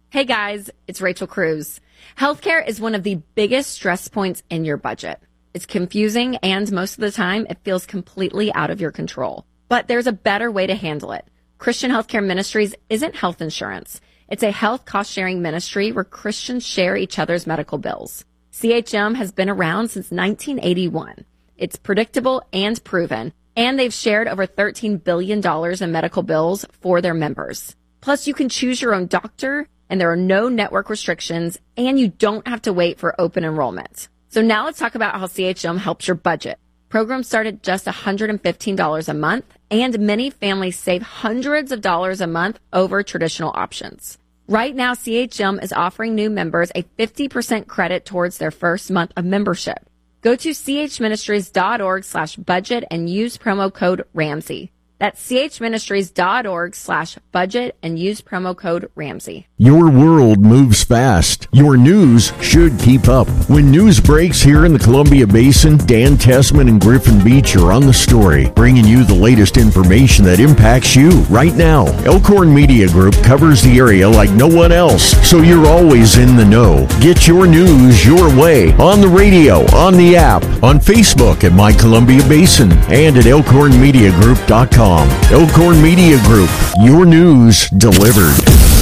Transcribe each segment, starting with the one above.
Hey guys, it's Rachel Cruz. Healthcare is one of the biggest stress points in your budget. It's confusing and most of the time it feels completely out of your control. But there's a better way to handle it. Christian Healthcare Ministries isn't health insurance. It's a health cost-sharing ministry where Christians share each other's medical bills. CHM has been around since 1981. It's predictable and proven, and they've shared over $13 billion in medical bills for their members. Plus, you can choose your own doctor, and there are no network restrictions, and you don't have to wait for open enrollment. So now let's talk about how CHM helps your budget. Programs start at just $115 a month, and many families save hundreds of dollars a month over traditional options. Right now, CHM is offering new members a 50% credit towards their first month of membership. Go to chministries.org/budget and use promo code Ramsey. That's chministries.org/budget and use promo code Ramsey. Your world moves fast. Your news should keep up. When news breaks here in the Columbia Basin, Dan Tessman and Griffin Beach are on the story, bringing you the latest information that impacts you right now. Elkhorn Media Group covers the area like no one else, so you're always in the know. Get your news your way on the radio, on the app, on Facebook at My Columbia Basin, and at elkhornmediagroup.com. Elkhorn Media Group, your news delivered.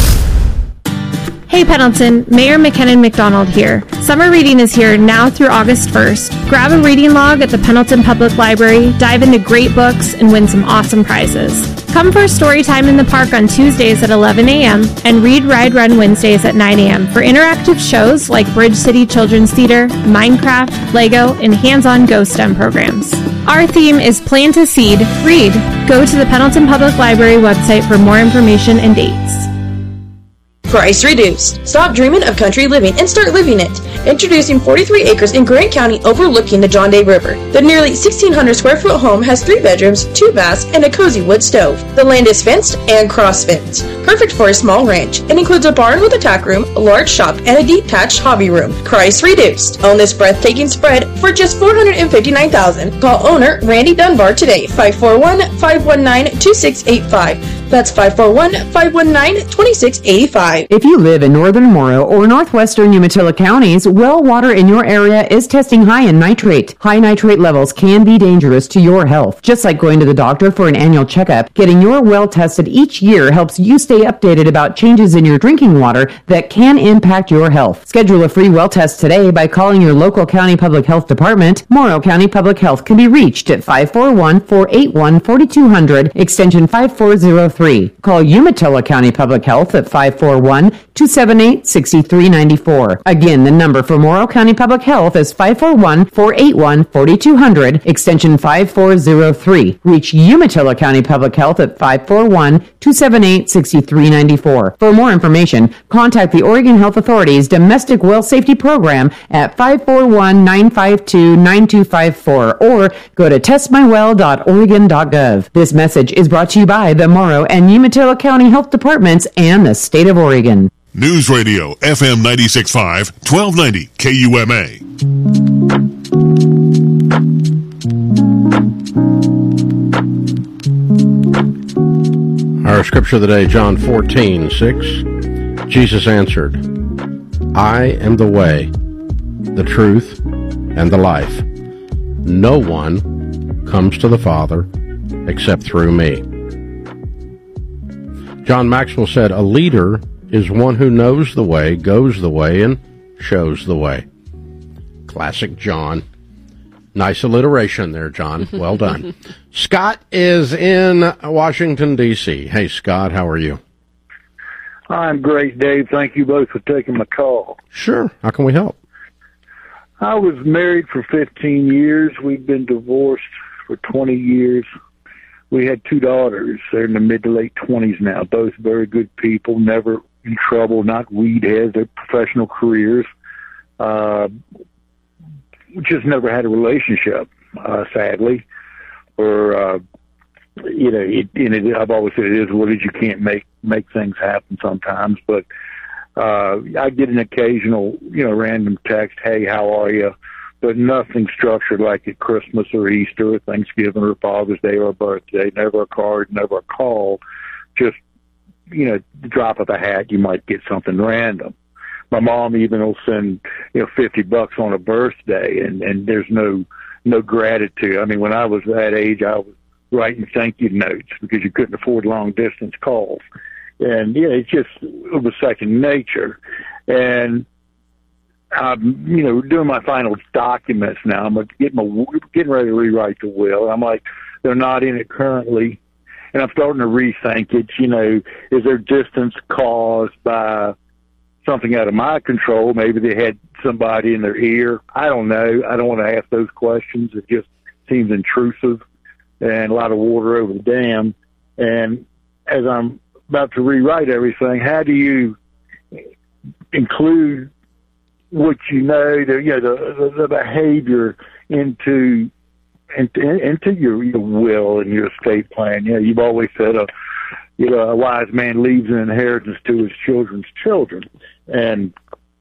Hey Pendleton, Mayor McKinnon McDonald here. Summer reading is here now through August 1st. Grab a reading log at the Pendleton Public Library, dive into great books, and win some awesome prizes. Come for a story time in the park on Tuesdays at 11 a.m. and Read, Ride, Run Wednesdays at 9 a.m. for interactive shows like Bridge City Children's Theater, Minecraft, Lego, and hands-on Go STEM programs. Our theme is Plan to Seed, Read. Go to the Pendleton Public Library website for more information and dates. Price reduced. Stop dreaming of country living and start living it. Introducing 43 acres in Grant County overlooking the John Day River. The nearly 1,600 square foot home has 3 bedrooms, 2 baths, and a cozy wood stove. The land is fenced and cross-fenced. Perfect for a small ranch. It includes a barn with a tack room, a large shop, and a detached hobby room. Price reduced. Own this breathtaking spread for just $459,000. Call owner Randy Dunbar today, 541-519-2685. That's 541-519-2685. If you live in northern Morrow or northwestern Umatilla counties, well water in your area is testing high in nitrate. High nitrate levels can be dangerous to your health. Just like going to the doctor for an annual checkup, getting your well tested each year helps you stay updated about changes in your drinking water that can impact your health. Schedule a free well test today by calling your local county public health department. Morrow County Public Health can be reached at 541-481-4200, extension 5403. Call Umatilla County Public Health at 541-278-6394. Again, the number for Morrow County Public Health is 541-481-4200, extension 5403. Reach Umatilla County Public Health at 541-278-6394. For more information, contact the Oregon Health Authority's Domestic Well Safety Program at 541-952-9254 or go to testmywell.oregon.gov. This message is brought to you by the Morrow and Umatilla County Health Departments and the State of Oregon. News Radio, FM 96.5, 1290 KUMA. Our scripture of the day, John 14:6. Jesus answered, I am the way, the truth, and the life. No one comes to the Father except through me. John Maxwell said, a leader is one who knows the way, goes the way, and shows the way. Classic John. Nice alliteration there, John. Well done. Scott is in Washington, D.C. Hey, Scott, how are you? I'm great, Dave. Thank you both for taking my call. Sure. How can we help? I was married for 15 years. We've been divorced for 20 years. We had 2 daughters. They're in the mid to late 20s now, both very good people, never in trouble, not weed heads. They're professional careers. Just never had a relationship, sadly. Or, I've always said it is what it is. You can't make things happen sometimes. But I get an occasional, random text, hey, how are you? But nothing structured like at Christmas or Easter or Thanksgiving or Father's Day or birthday. Never a card, never a call. Just, the drop of a hat, you might get something random. My mom even will send, $50 on a birthday, and there's no gratitude. I mean, when I was that age, I was writing thank you notes because you couldn't afford long distance calls. And it was second nature. And I'm, doing my final documents now. I'm getting ready to rewrite the will. I'm like, they're not in it currently. And I'm starting to rethink it. Is there distance caused by something out of my control? Maybe they had somebody in their ear. I don't know. I don't want to ask those questions. It just seems intrusive and a lot of water over the dam. And as I'm about to rewrite everything, how do you include what the behavior into your will and your estate plan? You've always said a wise man leaves an inheritance to his children's children, and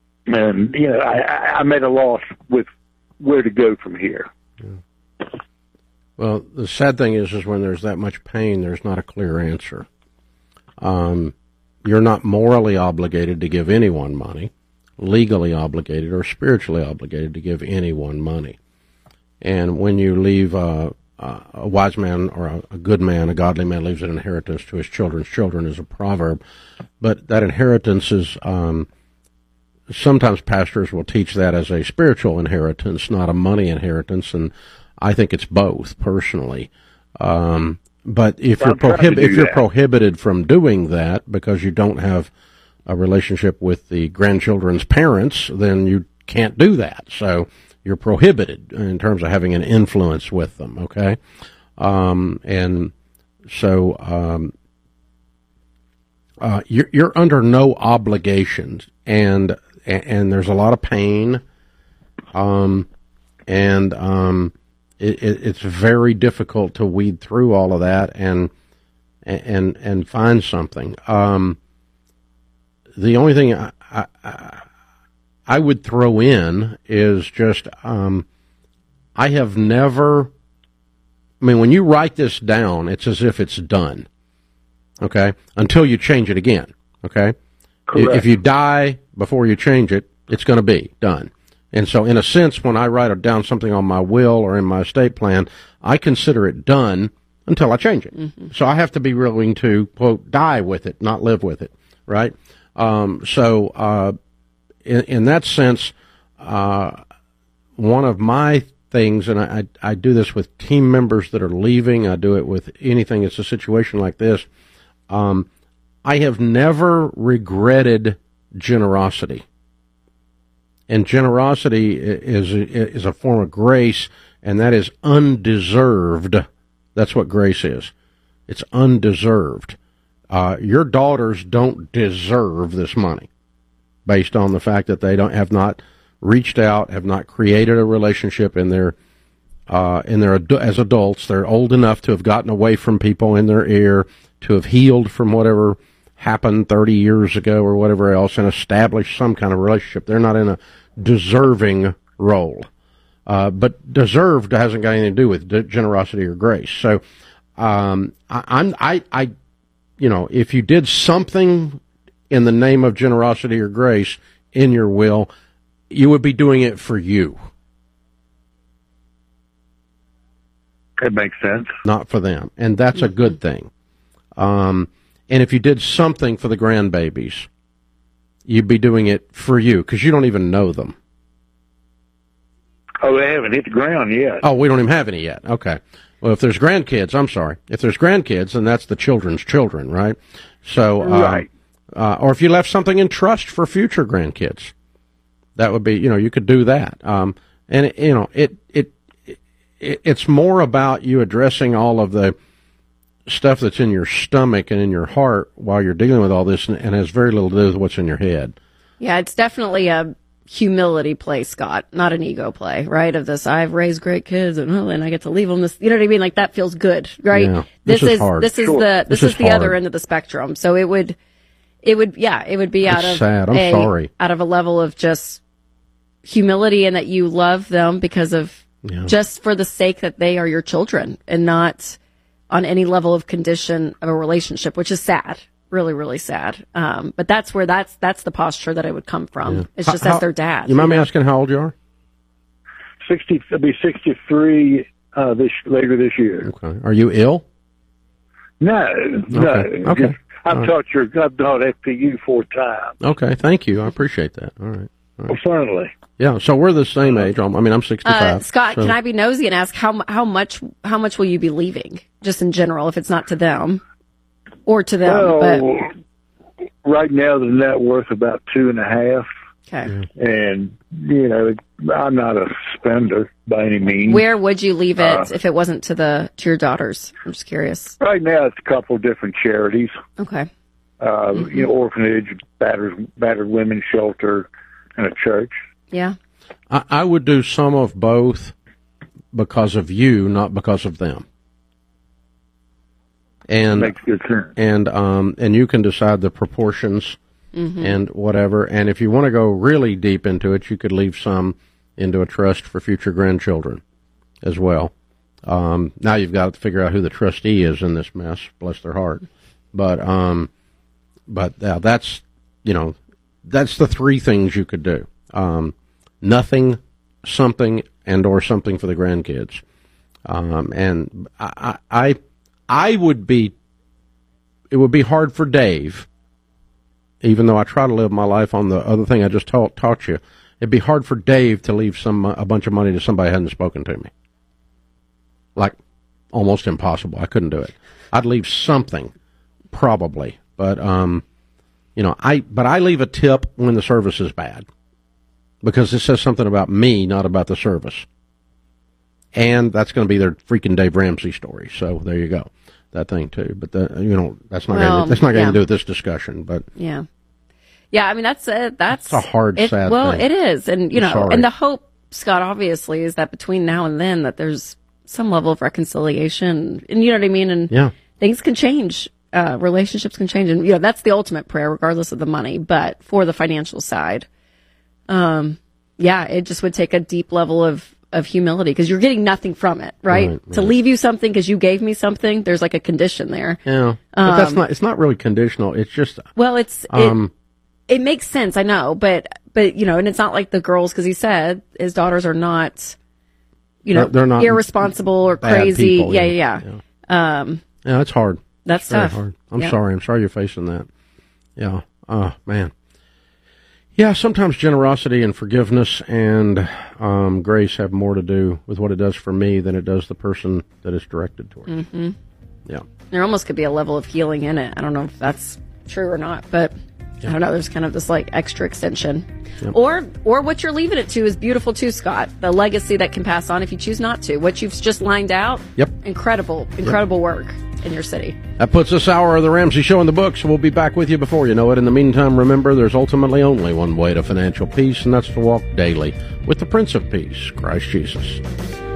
I'm at a loss with where to go from here. Yeah. Well, the sad thing is when there's that much pain, there's not a clear answer. You're not morally obligated to give anyone money, legally obligated or spiritually obligated to give anyone money. And when you leave a wise man or a good man, a godly man leaves an inheritance to his children's children is a proverb. But that inheritance is, sometimes pastors will teach that as a spiritual inheritance, not a money inheritance. And I think it's both personally. But if you're prohibited from doing that because you don't have a relationship with the grandchildren's parents, then you can't do that. So you're prohibited in terms of having an influence with them. Okay, and so you're under no obligations, and there's a lot of pain, It's very difficult to weed through all of that and find something. The only thing I would throw in is just I have never. I mean, when you write this down, it's as if it's done. Okay, until you change it again. Okay, correct. If you die before you change it, it's going to be done. And so, in a sense, when I write down something on my will or in my estate plan, I consider it done until I change it. Mm-hmm. So I have to be willing to, quote, die with it, not live with it, right? In that sense, one of my things, and I do this with team members that are leaving, I do it with anything that's a situation like this, I have never regretted generosity. And generosity is a form of grace, and that is undeserved. That's what grace is. It's undeserved. Your daughters don't deserve this money based on the fact that they have not reached out, have not created a relationship in their as adults. They're old enough to have gotten away from people in their ear, to have healed from whatever happened 30 years ago or whatever else, and establish some kind of relationship. They're not in a deserving role. But deserved hasn't got anything to do with generosity or grace. So, if you did something in the name of generosity or grace in your will, you would be doing it for you. That makes sense. Not for them. And that's a good thing. And if you did something for the grandbabies, you'd be doing it for you, because you don't even know them. Oh, they haven't hit the ground yet. Oh, we don't even have any yet. Okay. Well, if there's grandkids, if there's grandkids, then that's the children's children, right? So, right. Or if you left something in trust for future grandkids, that would be, you could do that. It's more about you addressing all of the stuff that's in your stomach and in your heart while you're dealing with all this, and has very little to do with what's in your head. Yeah, it's definitely a humility play, Scott, not an ego play, right? Of this, I've raised great kids and I get to leave them this, you know what I mean? Like, that feels good, right? Yeah, this is hard. This is the other end of the spectrum. So it would be out of sad. I'm sorry. Out of a level of just humility, and that you love them because of just for the sake that they are your children, and not on any level of condition of a relationship, which is sad. really, really sad. But that's where that's the posture that it would come from. Yeah. It's just as their dad. You mind me asking how old you are? 60. I'll be 63 later this year. Okay. Are you ill? No. Okay. I've taught FPU 4 times. Okay. Thank you. I appreciate that. All right. Well, certainly. Yeah. So we're the same age. I'm 65. Scott, so. can I be nosy and ask how much will you be leaving, just in general, if it's not to them or to them? Well, right now the net worth about 2.5. Okay. And, I'm not a spender by any means. Where would you leave it if it wasn't to your daughters? I'm just curious. Right now it's a couple of different charities. Okay. Orphanage, battered women's shelter, and a church. Yeah. I would do some of both because of you, not because of them. And makes good sense. And you can decide the proportions. Mm-hmm. And whatever. And if you want to go really deep into it, you could leave some into a trust for future grandchildren as well. Now you've got to figure out who the trustee is in this mess, bless their heart. But that's, that's the three things you could do. Nothing, something, and or something for the grandkids. And it would be hard for Dave, even though I try to live my life on the other thing I just taught you. It'd be hard for Dave to leave a bunch of money to somebody who hadn't spoken to me. Like, almost impossible. I couldn't do it. I'd leave something, probably. But, I leave a tip when the service is bad. Because it says something about me, not about the service. And that's going to be their freaking Dave Ramsey story. So, there you go. That thing too, but that's not going to do with this discussion. But yeah. I mean that's a hard, sad thing. Well, it is, and and the hope, Scott, obviously, is that between now and then that there's some level of reconciliation, and you know what I mean, and things can change, relationships can change, and that's the ultimate prayer, regardless of the money. But for the financial side, it just would take a deep level of humility, because you're getting nothing from it, right? To leave you something because you gave me something, there's like a condition there. Yeah, but it's not really conditional. It's just, it makes sense, I know, but and it's not like the girls, because he said his daughters are not, they're not irresponsible or crazy. People, yeah. It's hard. That's tough. Hard. I'm sorry you're facing that. Yeah. Oh man. Yeah, sometimes generosity and forgiveness and grace have more to do with what it does for me than it does the person that it's directed towards. Mm-hmm. Yeah. There almost could be a level of healing in it. I don't know if that's true or not, but I don't know. There's kind of this like extra extension. Yep. Or what you're leaving it to is beautiful too, Scott. The legacy that can pass on if you choose not to. What you've just lined out. Yep. Incredible work in your city. That puts this hour of the Ramsey Show in the books. We'll be back with you before you know it. In the meantime, remember, there's ultimately only one way to financial peace, and that's to walk daily with the Prince of Peace, Christ Jesus.